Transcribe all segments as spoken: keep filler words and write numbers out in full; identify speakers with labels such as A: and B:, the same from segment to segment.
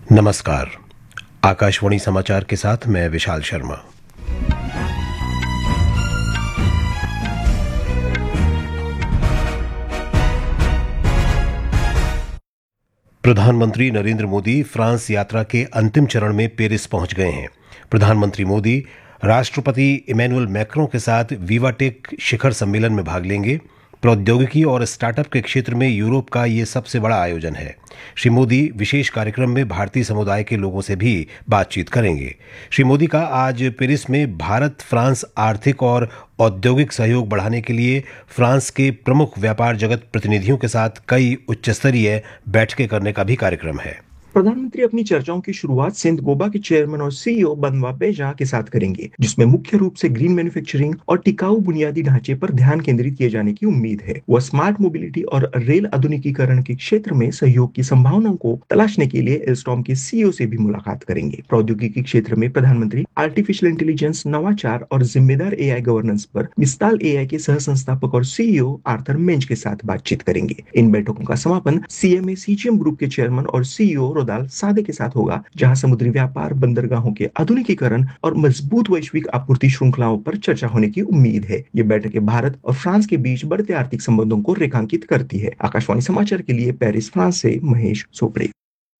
A: नमस्कार। आकाशवाणी समाचार के साथ मैं विशाल शर्मा। प्रधानमंत्री नरेंद्र मोदी फ्रांस यात्रा के अंतिम चरण में पेरिस पहुंच गए हैं। प्रधानमंत्री मोदी राष्ट्रपति इमैनुअल मैक्रों के साथ विवाटेक शिखर सम्मेलन में भाग लेंगे। प्रौद्योगिकी और स्टार्टअप के क्षेत्र में यूरोप का ये सबसे बड़ा आयोजन है। श्री मोदी विशेष कार्यक्रम में भारतीय समुदाय के लोगों से भी बातचीत करेंगे। श्री मोदी का आज पेरिस में भारत फ्रांस आर्थिक और औद्योगिक सहयोग बढ़ाने के लिए फ्रांस के प्रमुख व्यापार जगत प्रतिनिधियों के साथ कई उच्चस्तरीय बैठकें करने का भी कार्यक्रम है।
B: प्रधानमंत्री अपनी चर्चाओं की शुरुआत सेंट गोबा के चेयरमैन और सीईओ बनवा बेजा के साथ करेंगे, जिसमें मुख्य रूप से ग्रीन मैन्युफैक्चरिंग और टिकाऊ बुनियादी ढांचे पर ध्यान केंद्रित किए जाने की उम्मीद है। वह स्मार्ट मोबिलिटी और रेल आधुनिकीकरण के क्षेत्र में सहयोग की संभावनाओं को तलाशने के लिए एल्स्टॉम के सीईओ से भी मुलाकात करेंगे। प्रौद्योगिकी क्षेत्र में प्रधानमंत्री आर्टिफिशियल इंटेलिजेंस, नवाचार और जिम्मेदार एआई गवर्नेंस पर विस्ताल एआई के सह संस्थापक और सीईओ आर्थर मेंज के साथ बातचीत करेंगे। इन बैठकों का समापन सीएमए सीजीएम ग्रुप के चेयरमैन और सीईओ रोदाल सादे के साथ होगा, जहां समुद्री व्यापार, बंदरगाहों के आधुनिकीकरण और मजबूत वैश्विक आपूर्ति श्रृंखलाओं पर चर्चा होने की उम्मीद है। ये बैठकें भारत और फ्रांस के बीच बढ़ते आर्थिक संबंधों को रेखांकित करती है। आकाशवाणी समाचार के लिए पेरिस, फ्रांस से महेश चोपड़े।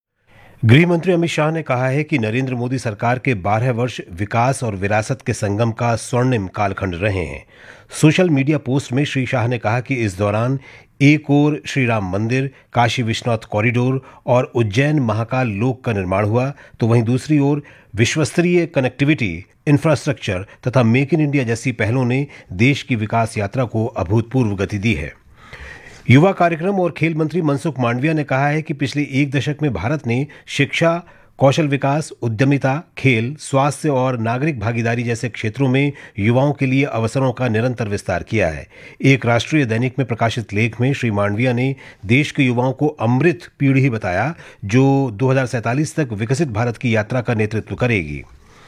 A: गृह मंत्री अमित शाह ने कहा है कि नरेंद्र मोदी सरकार के बारह वर्ष विकास और विरासत के संगम का स्वर्णिम कालखंड रहे हैं। सोशल मीडिया पोस्ट में श्री शाह ने कहा कि इस दौरान एक ओर श्री राम मंदिर, काशी विश्वनाथ कॉरिडोर और उज्जैन महाकाल लोक का निर्माण हुआ, तो वहीं दूसरी ओर विश्वस्तरीय कनेक्टिविटी, इंफ्रास्ट्रक्चर तथा मेक इन इंडिया जैसी पहलों ने देश की विकास यात्रा को अभूतपूर्व गति दी है। युवा कार्यक्रम और खेल मंत्री मनसुख मांडविया ने कहा है कि पिछले एक दशक में भारत ने शिक्षा, कौशल विकास, उद्यमिता, खेल, स्वास्थ्य और नागरिक भागीदारी जैसे क्षेत्रों में युवाओं के लिए अवसरों का निरंतर विस्तार किया है। एक राष्ट्रीय दैनिक में प्रकाशित लेख में श्री मांडविया ने देश के युवाओं को अमृत पीढ़ी बताया, जो दो हज़ार सैंतालीस तक विकसित भारत की यात्रा का नेतृत्व करेगी।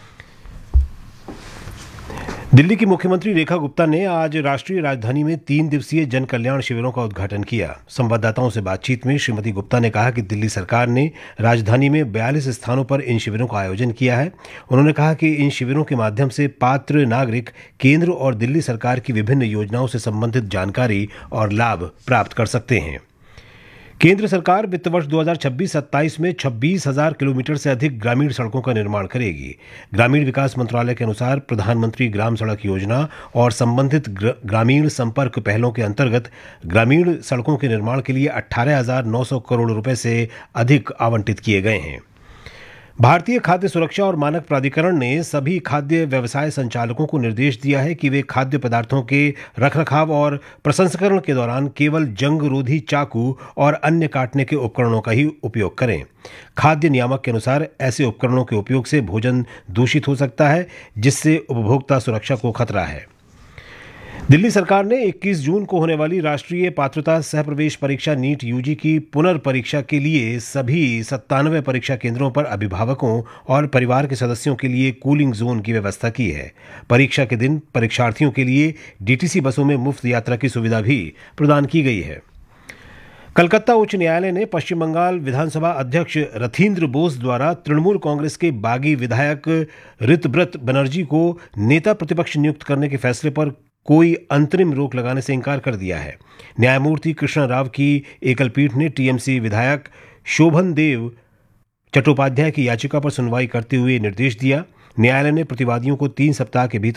A: दिल्ली की मुख्यमंत्री रेखा गुप्ता ने आज राष्ट्रीय राजधानी में तीन दिवसीय जन कल्याण शिविरों का उद्घाटन किया। संवाददाताओं से बातचीत में श्रीमती गुप्ता ने कहा कि दिल्ली सरकार ने राजधानी में बयालीस स्थानों पर इन शिविरों का आयोजन किया है। उन्होंने कहा कि इन शिविरों के माध्यम से पात्र नागरिक केंद्र और दिल्ली सरकार की विभिन्न योजनाओं से संबंधित जानकारी और लाभ प्राप्त कर सकते हैं। केंद्र सरकार वित्त वर्ष दो हज़ार छब्बीस सत्ताईस में छब्बीस हज़ार किलोमीटर से अधिक ग्रामीण सड़कों का निर्माण करेगी। ग्रामीण विकास मंत्रालय के अनुसार प्रधानमंत्री ग्राम सड़क योजना और संबंधित ग्रामीण संपर्क पहलों के अंतर्गत ग्रामीण सड़कों के निर्माण के लिए अठारह हज़ार नौ सौ करोड़ रुपए से अधिक आवंटित किए गए हैं। भारतीय खाद्य सुरक्षा और मानक प्राधिकरण ने सभी खाद्य व्यवसाय संचालकों को निर्देश दिया है कि वे खाद्य पदार्थों के रखरखाव और प्रसंस्करण के दौरान केवल जंग रोधी चाकू और अन्य काटने के उपकरणों का ही उपयोग करें। खाद्य नियामक के अनुसार ऐसे उपकरणों के उपयोग से भोजन दूषित हो सकता है, जिससे उपभोक्ता सुरक्षा को खतरा है। दिल्ली सरकार ने इक्कीस जून को होने वाली राष्ट्रीय पात्रता सह प्रवेश परीक्षा नीट यूजी की पुनर्परीक्षा के लिए सभी सत्तानवे परीक्षा केंद्रों पर अभिभावकों और परिवार के सदस्यों के लिए कूलिंग जोन की व्यवस्था की है। परीक्षा के दिन परीक्षार्थियों के लिए डीटीसी बसों में मुफ्त यात्रा की सुविधा भी प्रदान की गई है। कलकत्ता उच्च न्यायालय ने पश्चिम बंगाल विधानसभा अध्यक्ष रथींद्र बोस द्वारा तृणमूल कांग्रेस के बागी विधायक ऋतव्रत बनर्जी को नेता प्रतिपक्ष नियुक्त करने के फैसले पर कोई अंतरिम रोक लगाने से इंकार कर दिया है। न्यायमूर्ति कृष्ण राव की एकल पीठ ने टीएमसी विधायक शोभन देव चट्टोपाध्याय की याचिका पर सुनवाई करते हुए निर्देश दिया। न्यायालय ने प्रतिवादियों को तीन सप्ताह के भीतर